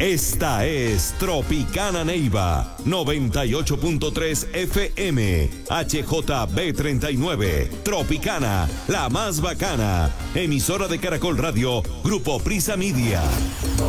Esta es Tropicana Neiva, 98.3 FM, HJB39, Tropicana, la más bacana, emisora de Caracol Radio, Grupo Prisa Media.